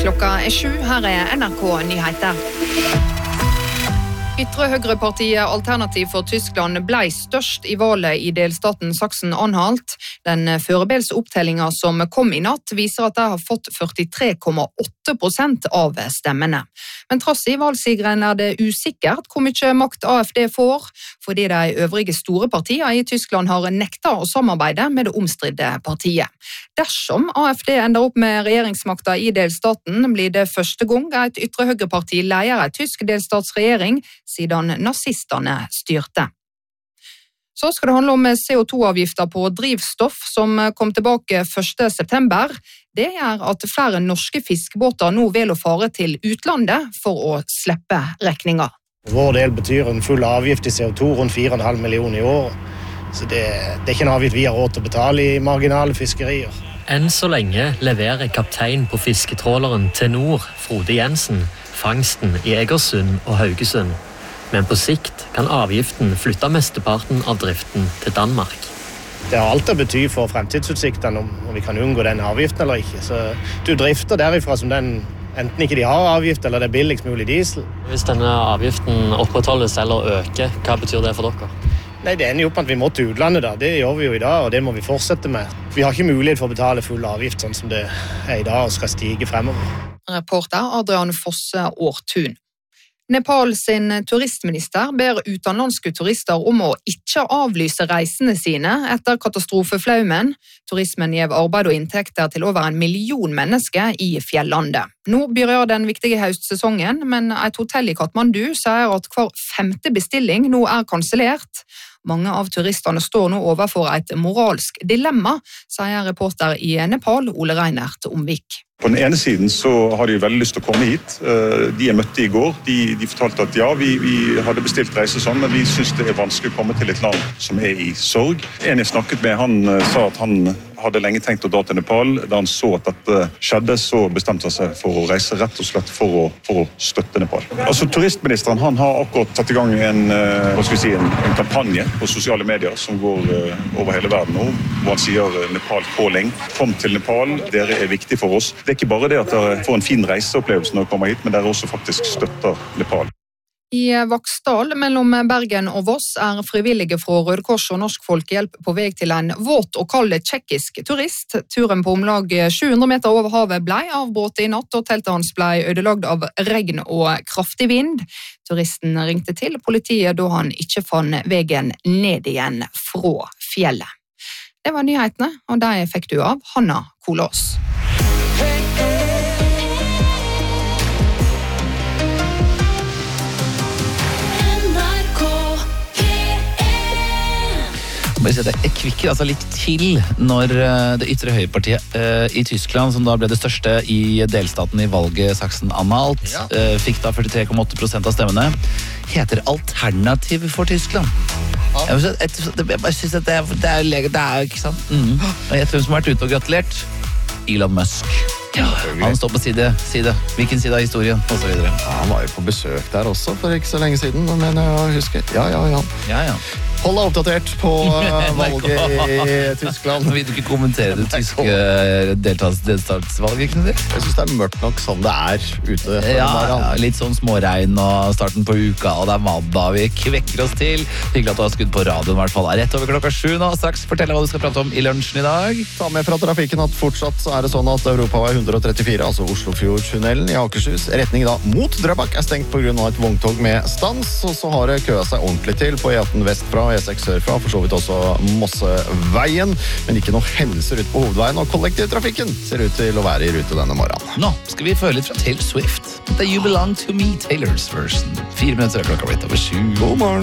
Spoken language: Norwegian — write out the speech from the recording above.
Klokka 7, her NRK Nyheter. Ytre høyrepartiet Alternativ for Tyskland ble størst i valget i delstaten Sachsen-Anhalt. Den førebels-opptellingen som kom i natt viser at de har fått 43,8% av stemmene. Men trass i valgsigeren det usikkert hvor mye makt AfD får, fordi de øvrige store partiene i Tyskland har nektet å samarbeide med det omstridte partiet. Dersom AfD ender opp med regjeringsmakta i delstaten, blir det første gang et ytre høyreparti leder en tysk delstatsregjering siden nazistene styrte. Så skal det handle om CO2-avgifter på drivstoff som kom tilbake 1. september. Det gjør at flere norske fiskebåter nå vil å fare til utlandet for å slippe regninger. Vår del betyr en full avgift i CO2 rundt 4,5 millioner i år. Så det er ikke en avgift vi har råd til å betale i marginale fiskerier. Enn så lenge leverer kaptein på fisketråleren til Nord, Frode Jensen, fangsten i Egersund og Haugesund. Men på sikt kan avgiften flytte mesteparten av driften til Danmark. Det har alt å bety for fremtidsutsiktene om vi kan unngå den avgiften eller ikke. Så du drifter derifra som den enten ikke de har avgift eller det er billigst mulig diesel. Hvis denne avgiften opprettholdes eller øker, hva betyr det for dere? Nei, det ender jo opp at vi må til utlandet da. Det gjør vi jo i dag, og det må vi fortsette med. Vi har ikke mulighet for å betale full avgift sånn som det er i dag og skal stige fremover. Reporter Adrian Fosse Årtun. Nepal sin turistminister ber utenlandske turister om å ikke avlyse reisene sine etter katastrofeflaumen. Turismen gir arbeid og inntekter til over 1 million mennesker i fjellandet. Nå begynner den viktige høstsesongen, men et hotell i Kathmandu sier at hver 5. bestilling nå er kansellert. Mange av turistene står nå overfor et moralsk dilemma, sier reporter i Nepal, Ole Reinert Omvik. På den ene siden så har de veldig lyst til å komme hit. De jeg møtte i går, de fortalte at ja, vi hadde bestilt reise sånn, men vi synes det er vanskelig å komme til et land som er i sorg. En jeg snakket med, han sa at han hadde lenge tenkt å dra til Nepal. Da han så at dette skjedde, så bestemte han seg for å reise rett og slett for å støtte Nepal. Altså, turistministeren han har akkurat tatt i gang en kampanje på sosiale medier som går over hele verden nå, hvor han sier Nepal calling. Kom til Nepal, dere er viktig for oss. Det er ikke bare det at dere får en fin reiseopplevelse når dere kommer hit, men dere også faktisk støtter Nepal. I Vaksdal, mellom Bergen og Voss, er frivillige fra Røde Kors og Norsk Folkehjelp på vei til en våt og kald tsjekkisk turist. Turen på omlag 700 meter over havet ble avbrutt i natt, og teltet hans ble ødelagt av regn og kraftig vind. Turisten ringte til politiet da han ikke fant veien ned igjen fra fjellet. Det var nyhetene, og de fikk du av Hanna Kolås. Jeg kvikker altså litt til når det ytre høyrepartiet i Tyskland, som da ble det største i delstaten i valget Sachsen-Anhalt, fikk da 43,8% av stemmene, heter Alternativ for Tyskland. Jeg bare synes at det er ikke sant? Og jeg tror som har vært ute og gratulert Elon Musk. Ja, han står på side. Hvilken side av historien? Og så videre. Ja, han var jo på besøk der også for ikke så lenge siden, men jeg husker. Ja. Hold deg oppdatert på valget i Tyskland. Vil du ikke kommentere det tyske delstatsvalget, Knudder? Jeg synes det er mørkt nok som det er ute. Ja, litt sånn småregn og starten på uka, og det er mandag vi kvekker oss til. Hyggelig at du har skudd på radioen, i hvert fall. Rett over klokka 7 nå. Straks fortell hva du skal prate om i lunsjen i dag. Ta med fra trafikken at fortsatt er det sånn at Europavei 134, altså Oslofjordtunnelen i Akershus, retning da mot Drøbak, er stengt på grunn av et vogntog med stans, og så har det køet seg ordentlig til på E18 vestfra, E6 sørfra, for så vidt også Mosseveien, men ikke noen hendelser ut på hovedveien, og kollektivtrafikken ser ut til å være i rute denne morgenen. Nå skal vi føle litt fra Taylor Swift. The You Belong To Me, Taylor's version. 4 minutter er klokka blitt over 7. God morgen!